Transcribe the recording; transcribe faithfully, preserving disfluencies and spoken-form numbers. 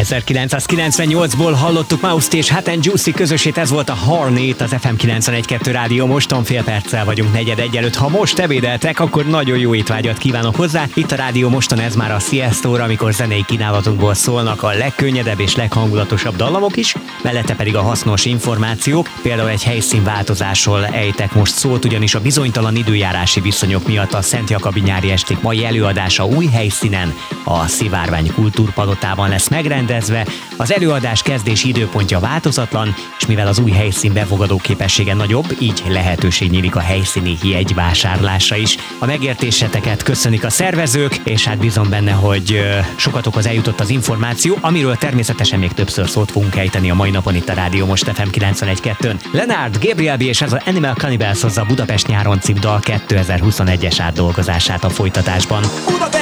ezerkilencszázkilencvennyolcból hallottuk Mouse-t és Hot and Juicy közösét, ez volt a Hornet, az ef em kilencvenegy kettő rádió. Moston fél perccel vagyunk negyed egy előtt. Ha most ebédeltek, akkor nagyon jó étvágyat kívánok hozzá. Itt a rádió Moston, ez már a Siesta óra, amikor zenei kínálatunkból szólnak a legkönnyedebb és leghangulatosabb dallamok is, mellette pedig a hasznos információk. Például egy helyszínváltozásról ejtek most szót, ugyanis a bizonytalan időjárási viszonyok miatt a Szent Jakabi nyári esték mai előadása új helyszínen, a Szivárvány Kultúrpalotában lesz megrendezve. Az előadás kezdési időpontja változatlan, és mivel az új helyszín befogadó képessége nagyobb, így lehetőség nyílik a helyszíni jegyvásárlásra is. A megértéseteket köszönik a szervezők, és hát bízom benne, hogy sokatokhoz eljutott az információ, amiről természetesen még többször szót fogunk ejteni a mai napon itt a Rádió Most ef em kilencvenegy kettőn. Leonard, Gabriel B. és ez az Animal Cannibals hozza Budapest nyáron című dal kétezer-huszonegyes átdolgozását a folytatásban. Budapest!